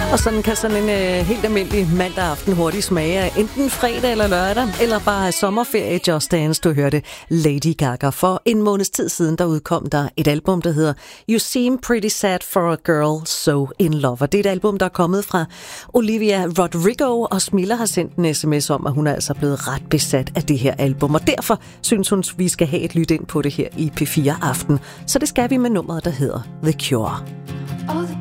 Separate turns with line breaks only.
Og sådan kan sådan en helt almindelig mandag aften hurtigt smage af enten fredag eller lørdag, eller bare sommerferie. Just Dance, du hørte Lady Gaga. For en måneds tid siden, der udkom der et album, der hedder You Seem Pretty Sad for a Girl So In Love. Og det er et album, der er kommet fra Olivia Rodrigo, og Smilla har sendt en sms om, at hun er altså blevet ret besat af det her album. Og derfor synes hun, vi skal have et lyt ind på det her i P4 Aften. Så det skal vi med nummeret, der hedder The Cure.